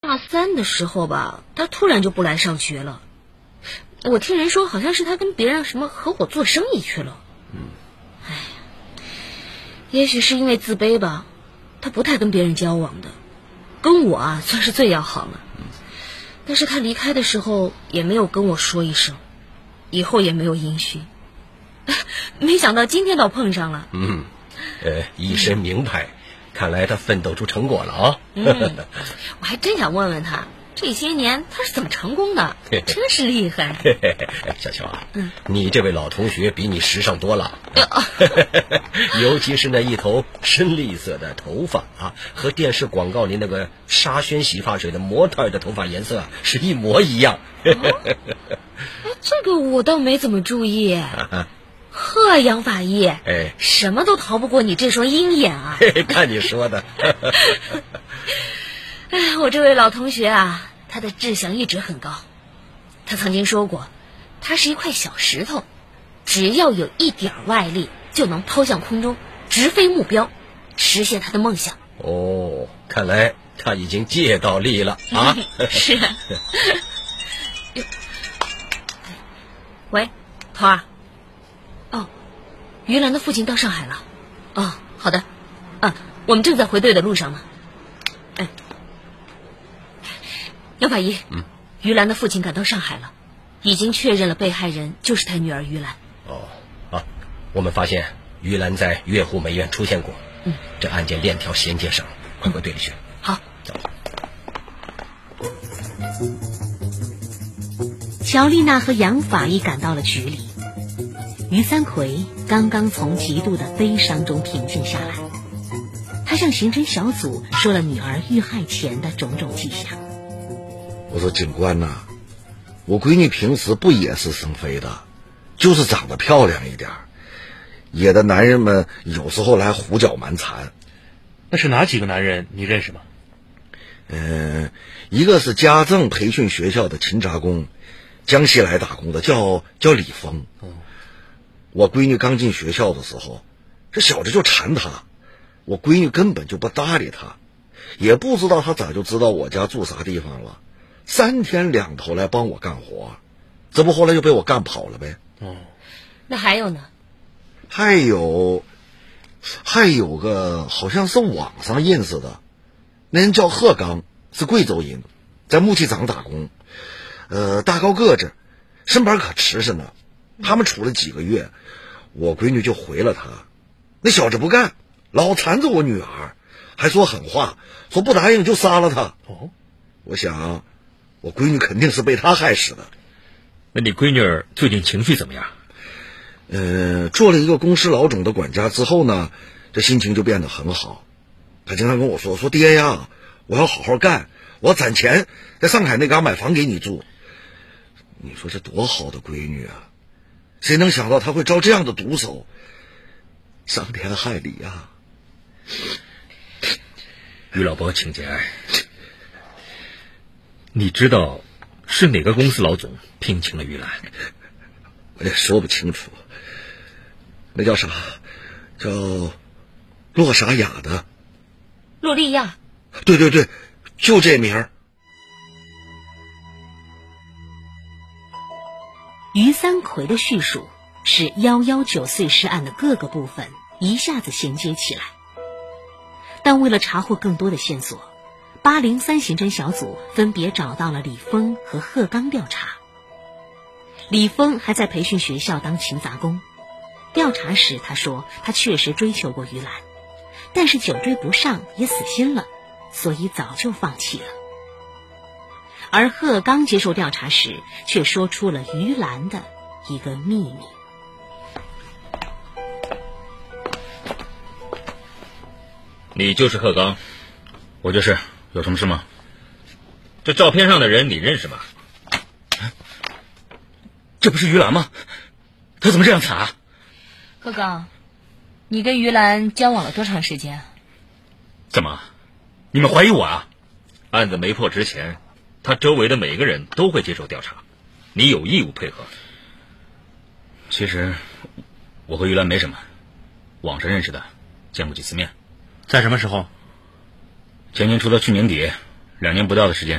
大3的时候吧，他突然就不来上学了。我听人说，好像是他跟别人什么合伙做生意去了。哎呀，也许是因为自卑吧，他不太跟别人交往的，跟我啊算是最要好了。但是他离开的时候也没有跟我说一声，以后也没有音讯。没想到今天倒碰上了。 一身名牌，看来他奋斗出成果了啊。 我还真想问问他，这些年他是怎么成功的，真是厉害。 小乔啊，你这位老同学比你时尚多了，尤其是那一头深绿色的头发啊，和电视广告里那个沙宣洗发水的模特的头发颜色是一模一样。 这个我倒没怎么注意。呵，杨法医，什么都逃不过你这双鹰眼啊！ 看你说的。 我这位老同学啊，他的志向一直很高。他曾经说过，他是一块小石头，只要有一点外力，就能抛向空中，直飞目标，实现他的梦想。 哦，看来他已经借到力了啊！ 是啊。喂，头儿。于兰的父亲到上海了。好的。我们正在回队的路上呢。杨法医，于兰的父亲赶到上海了，已经确认了被害人就是他女儿于兰。 我们发现于兰在悦湖美院出现过。这案件链条衔接上，快回队里去。 好， 走。 乔丽娜和杨法医赶到了局里。于三魁刚刚从极度的悲伤中平静下来，他向刑侦小组说了女儿遇害前的种种迹象。 我说警官呐，我闺女平时不也是生非的，就是长得漂亮一点，野的男人们有时候来胡搅蛮缠。 那是哪几个男人你认识吗？ 一个是家政培训学校的勤杂工，江西来打工的，叫李峰。我闺女刚进学校的时候，这小子就缠她，我闺女根本就不搭理他，也不知道他咋就知道我家住啥地方了，3天2头来帮我干活，这不后来就被我干跑了呗。 那还有呢？ 还有个好像是网上认识的，那人叫贺刚，是贵州人，在木器厂打工，大高个子，身板可瓷实呢。他们处了几个月，我闺女就回了他，那小子不干，老缠着我女儿，还说狠话，说不答应就杀了他。我想我闺女肯定是被他害死的。 那你闺女儿最近情绪怎么样？ 做了一个公司老总的管家之后呢，这心情就变得很好。他经常跟我说爹呀，我要好好干，我要攒钱在上海那嘎买房给你住。你说这多好的闺女啊，谁能想到他会招这样的毒手，伤天害理啊！ 于老伯，请节哀。你知道是哪个公司老总聘请了于兰？ 我也说不清楚，那叫啥？叫洛啥雅的。 洛丽亚。 对，就这名儿。 于三魁的叙述使119碎尸案的各个部分一下子衔接起来，但为了查获更多的线索，803刑侦小组分别找到了李峰和贺刚调查。李峰还在培训学校当勤杂工，调查时他说他确实追求过于兰，但是久追不上也死心了，所以早就放弃了。而贺刚接受调查时却说出了于兰的一个秘密。 你就是贺刚？我就是。有什么事吗？这照片上的人你认识吗？这不是于兰吗？她怎么这样惨啊？ 贺刚，你跟于兰交往了多长时间？ 怎么，你们怀疑我啊？案子没破之前，他周围的每个人都会接受调查，你有义务配合。其实我和于兰没什么，网上认识的，见过几次面。在什么时候？前年除了去年底，2年不到的时间。